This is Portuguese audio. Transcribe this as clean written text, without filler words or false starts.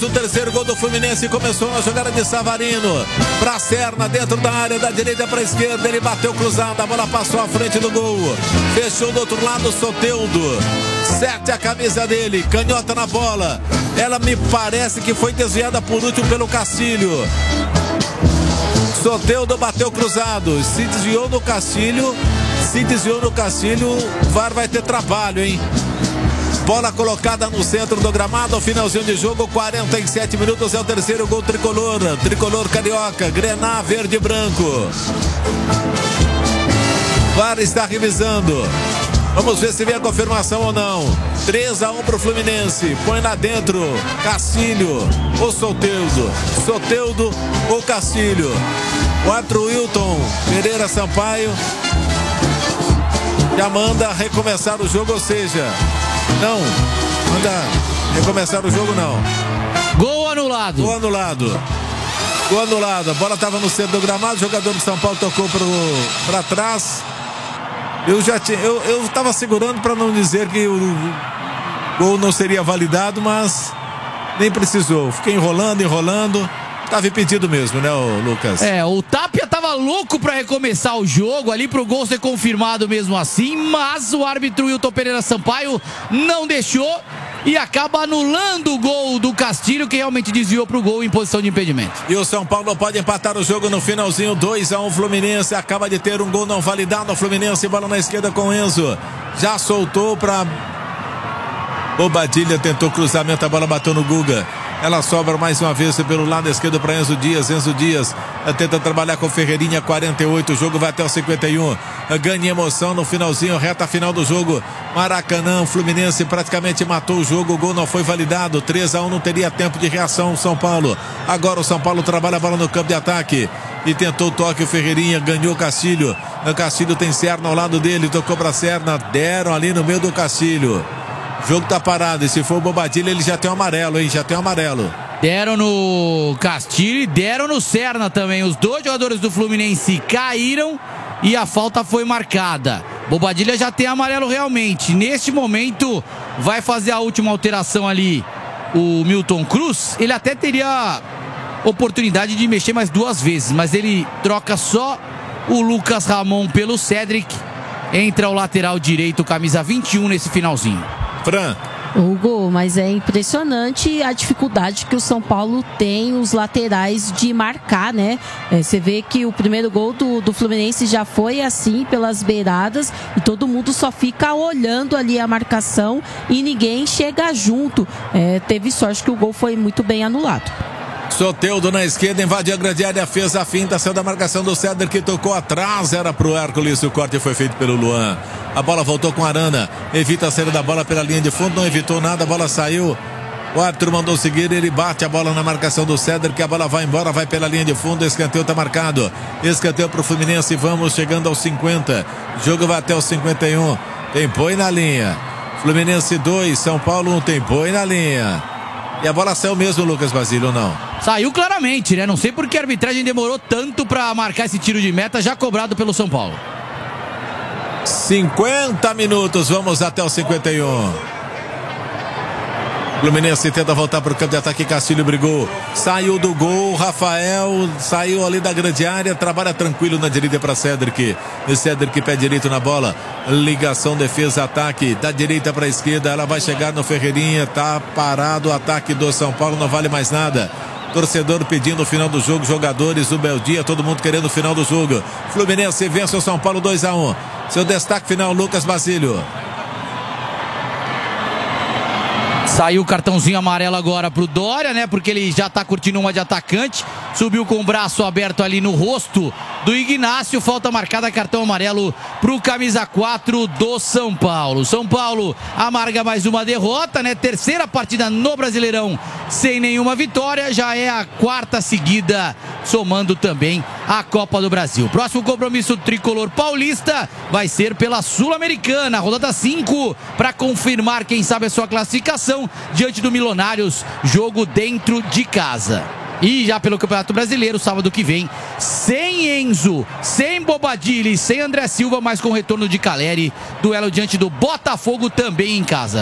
O terceiro gol do Fluminense começou na jogada de Savarino para Serna, dentro da área, da direita para a esquerda, ele bateu cruzado, a bola passou à frente do gol, fechou do outro lado Soteldo, 7 a camisa dele, canhota na bola, ela me parece que foi desviada por último pelo Castilho. Soteldo bateu cruzado, se desviou no Castilho, o VAR vai ter trabalho, hein? Bola colocada no centro do gramado, finalzinho de jogo, 47 minutos, é o terceiro gol tricolor carioca, grená verde e branco. VAR está revisando, vamos ver se vem a confirmação ou não. 3 a 1 para o Fluminense, põe lá dentro, Castilho ou Soteldo ou Castilho. 4 Wilton Pereira Sampaio já manda recomeçar o jogo, ou seja, não, manda recomeçar o jogo não. Gol anulado. A bola estava no centro do gramado, o jogador do São Paulo tocou para trás. Eu estava segurando para não dizer que o gol não seria validado, mas nem precisou. Fiquei enrolando. Tava impedido mesmo, né, Lucas? O Tapia tava louco pra recomeçar o jogo ali, pro gol ser confirmado mesmo assim, mas o árbitro Wilton Pereira Sampaio não deixou e acaba anulando o gol do Castilho, que realmente desviou pro gol em posição de impedimento. E o São Paulo pode empatar o jogo no finalzinho, 2 a 1 Fluminense, acaba de ter um gol não validado, o Fluminense, bola na esquerda com Enzo, já soltou pra Bobadilha, tentou cruzamento, a bola bateu no Guga. Ela sobra mais uma vez pelo lado esquerdo para Enzo Dias tenta trabalhar com Ferreirinha, 48, o jogo vai até o 51, ganha emoção no finalzinho, reta final do jogo, Maracanã, o Fluminense praticamente matou o jogo, o gol não foi validado, 3 a 1, não teria tempo de reação o São Paulo. Agora o São Paulo trabalha a bola no campo de ataque e tentou o toque, o Ferreirinha ganhou o Castilho tem Serna ao lado dele, tocou para Serna, deram ali no meio do Castilho. O jogo tá parado, e se for o Bobadilha ele já tem um amarelo, hein? Deram no Castilho e deram no Serna também. Os dois jogadores do Fluminense caíram e a falta foi marcada. Bobadilha já tem amarelo realmente. Neste momento vai fazer a última alteração ali o Milton Cruz. Ele até teria oportunidade de mexer mais 2 vezes, mas ele troca só o Lucas Ramon pelo Cedric. Entra o lateral direito, camisa 21 nesse finalzinho. Fran. Hugo, mas é impressionante a dificuldade que o São Paulo tem, os laterais, de marcar, né? Você vê que o primeiro gol do Fluminense já foi assim, pelas beiradas, e todo mundo só fica olhando ali a marcação e ninguém chega junto. Teve sorte que o gol foi muito bem anulado. Soteldo na esquerda, invadiu a grande área, fez a finta, saiu da marcação do Céder, que tocou atrás, era pro Hércules, o corte foi feito pelo Luan. A bola voltou com Arana, evita a saída da bola pela linha de fundo, não evitou nada, a bola saiu. O árbitro mandou seguir, ele bate a bola na marcação do Céder, que a bola vai embora, vai pela linha de fundo, escanteio tá marcado. Escanteio pro Fluminense, vamos chegando aos 50, jogo vai até os 51, tem põe na linha. Fluminense 2, São Paulo 1, tem põe na linha. E a bola saiu mesmo, Lucas Basílio, ou não? Saiu claramente, né? Não sei por que a arbitragem demorou tanto pra marcar esse tiro de meta, já cobrado pelo São Paulo. 50 minutos, vamos até o 51. Fluminense tenta voltar para o campo de ataque, Castilho brigou, saiu do gol, Rafael saiu ali da grande área, trabalha tranquilo na direita para Cedric, e Cedric pé direito na bola, ligação, defesa, ataque, da direita para a esquerda, ela vai chegar no Ferreirinha, tá parado o ataque do São Paulo, não vale mais nada. Torcedor pedindo o final do jogo, jogadores, o Beldia, todo mundo querendo o final do jogo. Fluminense vence o São Paulo 2 a 1. Seu destaque final, Lucas Basílio. Saiu o cartãozinho amarelo agora pro Dória, né? Porque ele já tá curtindo uma de atacante. Subiu com o braço aberto ali no rosto do Ignácio. Falta marcada, cartão amarelo pro camisa 4 do São Paulo. São Paulo amarga mais uma derrota, né? Terceira partida no Brasileirão sem nenhuma vitória. Já é a 4ª seguida, somando também a Copa do Brasil. Próximo compromisso tricolor paulista vai ser pela Sul-Americana, rodada 5, para confirmar, quem sabe, a sua classificação diante do Milionários, jogo dentro de casa. E já pelo Campeonato Brasileiro, sábado que vem, sem Enzo, sem Bobadilha e sem André Silva, mas com o retorno de Caleri, duelo diante do Botafogo também em casa.